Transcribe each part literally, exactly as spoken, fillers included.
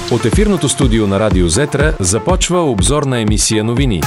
От ефирното студио на Радио Зетра започва обзорна емисия новини.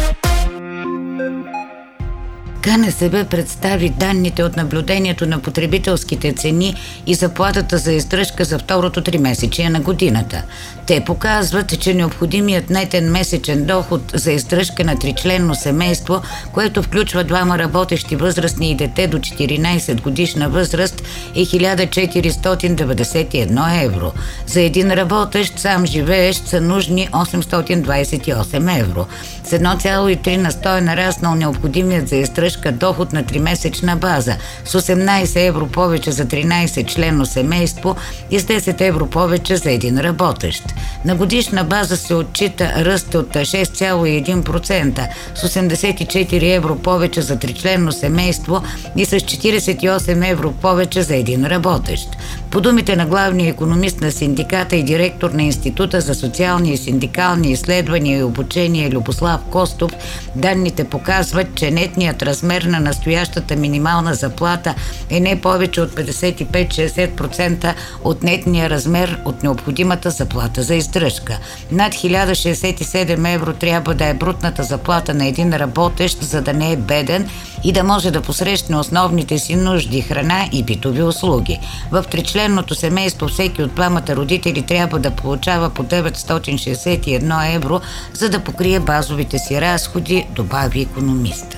КНСБ представи данните от наблюдението на потребителските цени и заплатата за издръжка за второто тримесечие на годината. Те показват, че необходимият нетен месечен доход за издръжка на тричленно семейство, което включва двама работещи възрастни и дете до четиринайсет годишна възраст, е хиляда четиристотин деветдесет и едно евро. За един работещ сам живеещ са нужни осемстотин двайсет и осем евро. С едно цяло и три на сто е нараснал необходимият за издръжка доход на тримесечна база, с осемнайсет евро повече за тринайсет членно семейство и с десет евро повече за един работещ. На годишна база се отчита ръст от шест цяло и един процента, с осемдесет и четири евро повече за тричленно семейство и с четирийсет и осем евро повече за един работещ. По думите на главния икономист на синдиката и директор на Института за социални и синдикални изследвания и обучение Любослав Костов, данните показват, че нетният размер на настоящата минимална заплата е не повече от петдесет и пет до шейсет процента от нетния размер от необходимата заплата за издръжка. Над хиляда шейсет и седем евро трябва да е брутната заплата на един работещ, за да не е беден и да може да посрещне основните си нужди – храна и битови услуги. В тричленното семейство всеки от двамата родители трябва да получава по деветстотин шейсет и едно евро, за да покрие базовите си разходи, добави икономистът.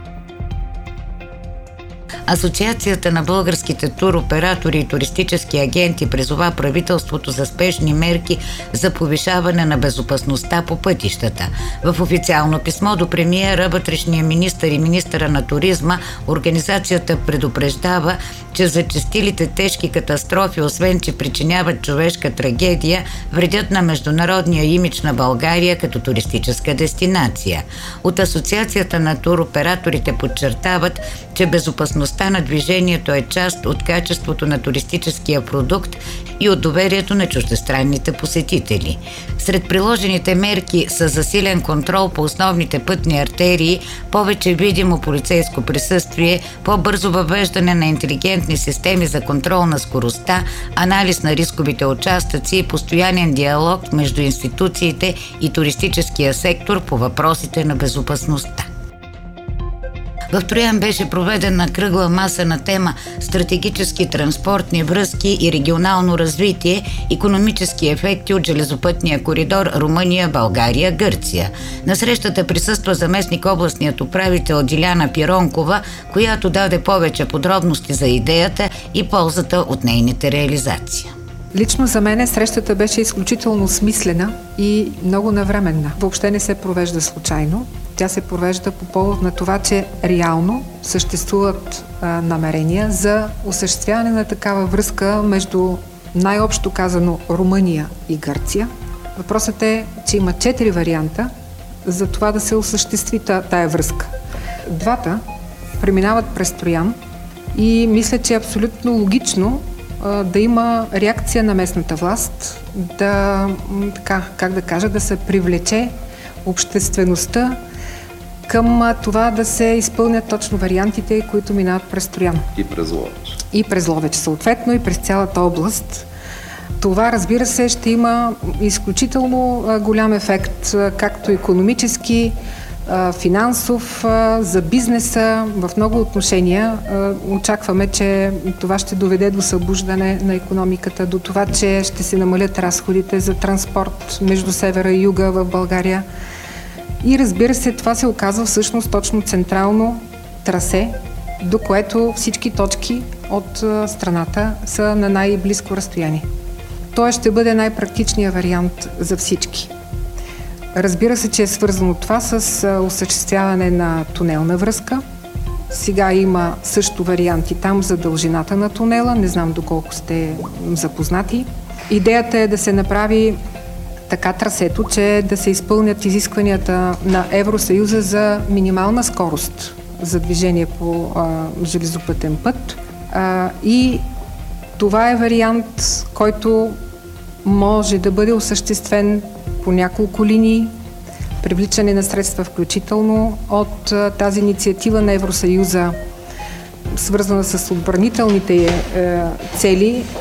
Асоциацията на българските туроператори и туристически агенти призова правителството за спешни мерки за повишаване на безопасността по пътищата. В официално писмо до премиера, вътрешния министър и министъра на туризма, организацията предупреждава, че зачестилите тежки катастрофи, освен че причиняват човешка трагедия, вредят на международния имидж на България като туристическа дестинация. От Асоциацията на туроператорите подчертават, че безопасността на движението е част от качеството на туристическия продукт и от доверието на чуждестранните посетители. Сред приложените мерки са засилен контрол по основните пътни артерии, повече видимо полицейско присъствие, по-бързо въвеждане на интелигентни системи за контрол на скоростта, анализ на рисковите участъци и постоянен диалог между институциите и туристическия сектор по въпросите на безопасността. В Троян беше проведена кръгла маса на тема «Стратегически транспортни връзки и регионално развитие, икономически ефекти от железопътния коридор Румъния, България, Гърция». На срещата присъства заместник областният управител Диляна Пиронкова, която даде повече подробности за идеята и ползата от нейните реализации. Лично за мен срещата беше изключително смислена и много навременна. Въобще не се провежда случайно. Тя се провежда по повод на това, че реално съществуват а, намерения за осъществяване на такава връзка между, най-общо казано, Румъния и Гърция. Въпросът е, че има четири варианта за това да се осъществи тая връзка. Двата преминават през Троян и мисля, че е абсолютно логично а, да има реакция на местната власт, да, така, как да кажа, да се привлече обществеността към това да се изпълнят точно вариантите, които минават през Троян. И през Ловеч. И през Ловеч, съответно, и през цялата област. Това, разбира се, ще има изключително голям ефект, както икономически, финансов, за бизнеса, в много отношения. Очакваме, че това ще доведе до събуждане на икономиката, до това, че ще се намалят разходите за транспорт между севера и юга в България. И разбира се, това се оказва всъщност точно централно трасе, до което всички точки от страната са на най-близко разстояние. Той ще бъде най-практичният вариант за всички. Разбира се, че е свързано това с осъществяване на тунелна връзка. Сега има също варианти там за дължината на тунела, не знам доколко сте запознати. Идеята е да се направи така трасето, че да се изпълнят изискванията на Евросъюза за минимална скорост за движение по а, железопътен път. А, и това е вариант, който може да бъде осъществен по няколко линии, привличане на средства включително от а, тази инициатива на Евросъюза, свързана с отбранителните е, цели.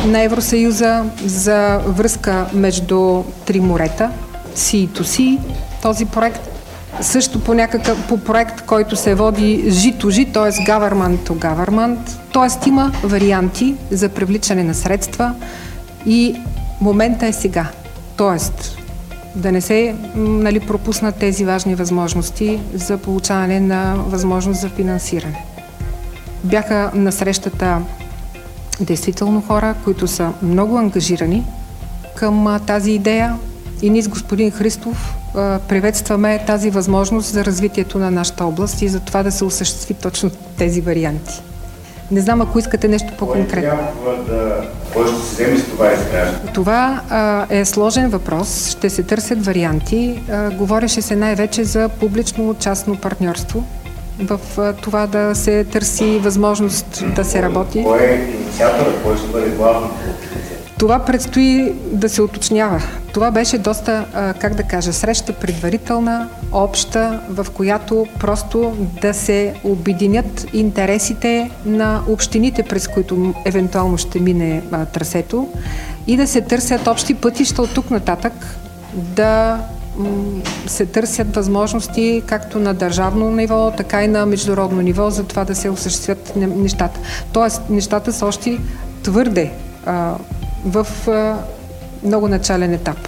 на Евросъюза за връзка между три морета, Sea to Sea, този проект. Също по някакъв по проект, който се води G to G, т.е. Government to Government, т.е. има варианти за привличане на средства и момента е сега. Т.е. да не се нали, пропуснат тези важни възможности за получаване на възможност за финансиране. Бяха на срещата действително хора, които са много ангажирани към а, тази идея и ние с господин Христов а, приветстваме тази възможност за развитието на нашата област и за това да се осъществи точно тези варианти. Не знам, ако искате нещо по-конкретно. Кой ще се вземе с това изграждане? Това а, е сложен въпрос. Ще се търсят варианти. А, говореше се най-вече за публично-частно партньорство. В а, това да се търси възможност да се работи. Кой е инициаторът? Кой ще бъде главно? Това предстои да се уточнява. Това беше доста, а, как да кажа, среща предварителна, обща, в която просто да се обединят интересите на общините, през които евентуално ще мине а, трасето и да се търсят общи пътища от тук нататък, да м- се търсят възможности както на държавно ниво, така и на международно ниво, за това да се осъществят нещата. Тоест, нещата са още твърде а, в а, много начален етап.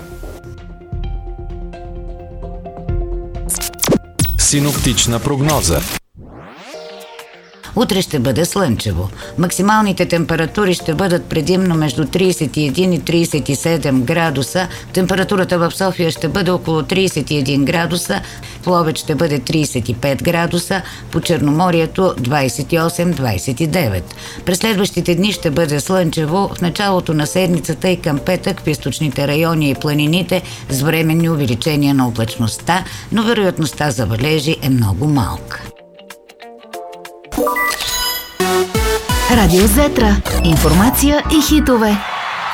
Синоптична прогноза. Утре ще бъде слънчево. Максималните температури ще бъдат предимно между трийсет и един и трийсет и седем градуса. Температурата в София ще бъде около трийсет и един градуса, в Ловеч ще бъде трийсет и пет градуса, по Черноморието двайсет и осем - двайсет и девет. През следващите дни ще бъде слънчево, в началото на седмицата и към петък в източните райони и планините с временни увеличения на облачността, но вероятността за валежи е много малка. Радио Зетра. Информация и хитове.